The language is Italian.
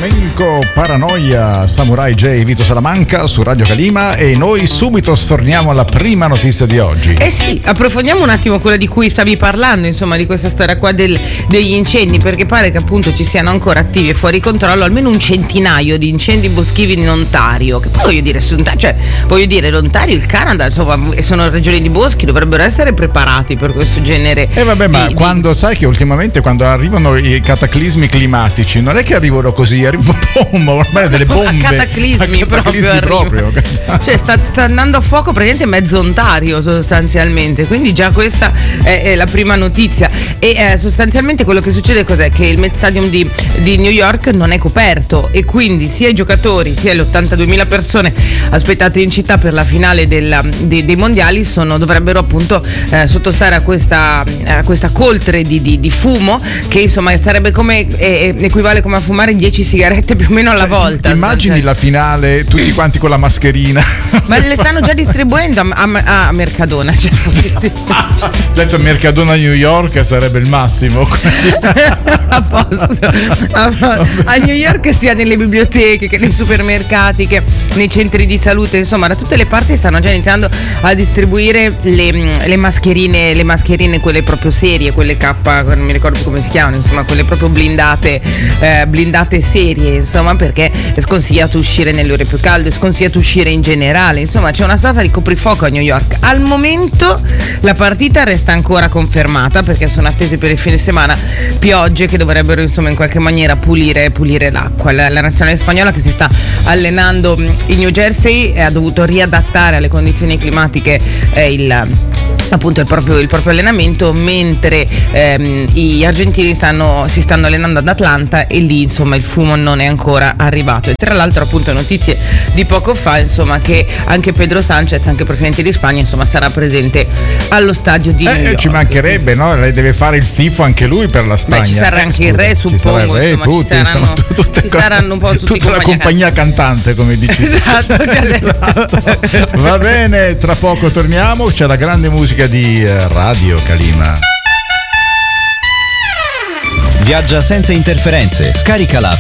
Flamenco Paranoia, Samurai J, Vito Salamanca su Radio Calima, e noi subito sforniamo la prima notizia di oggi. Eh sì, approfondiamo un attimo quella di cui stavi parlando, insomma, di questa storia qua degli incendi, perché pare che appunto ci siano ancora attivi e fuori controllo almeno un centinaio di incendi boschivi in Ontario, che poi voglio dire, l'Ontario, il Canada, insomma, sono regioni di boschi, dovrebbero essere preparati per questo genere. Quando sai che ultimamente quando arrivano i cataclismi climatici non è che arrivano così, arrivano ormai delle bombe a cataclismi proprio. Cioè sta andando a fuoco praticamente mezzo Ontario sostanzialmente, quindi già questa è la prima notizia. E sostanzialmente quello che succede cos'è? Che il Met Stadium di New York non è coperto, e quindi sia i giocatori sia le 82.000 persone aspettate in città per la finale dei mondiali dovrebbero appunto sottostare a questa coltre di fumo, che insomma sarebbe come equivale come a fumare 10 sigarette più o meno alla volta. Ti immagini la finale tutti quanti con la mascherina? Ma le stanno già distribuendo a Mercadona. Detto Mercadona New York sarebbe il massimo. A posto. A New York, sia nelle biblioteche che nei supermercati che nei centri di salute, insomma da tutte le parti stanno già iniziando a distribuire le mascherine quelle proprio serie, quelle K, non mi ricordo più come si chiamano, insomma quelle proprio blindate serie, insomma, perché è sconsigliato uscire nelle ore più calde, è sconsigliato uscire in generale, insomma c'è una sorta di coprifuoco a New York. Al momento la partita resta ancora confermata, perché sono attese per il fine settimana piogge che dovrebbero insomma in qualche maniera pulire l'acqua. La nazionale spagnola, che si sta allenando in New Jersey, ha dovuto riadattare alle condizioni climatiche appunto il proprio allenamento, mentre gli argentini si stanno allenando ad Atlanta, e lì insomma il fumo non è ancora arrivato. E tra l'altro appunto notizie di poco fa, insomma, che anche Pedro Sanchez, anche presidente di Spagna, insomma sarà presente allo stadio di New York. Ci mancherebbe, no? Lei deve fare il tifo anche lui per la Spagna. Ci sarà anche il re, suppongo, ci saranno un po' tutti tutta la compagnia cantante, come dici. Esatto. Va bene, tra poco torniamo, c'è la grande musica di Radio Calima. Viaggia senza interferenze. Scarica l'app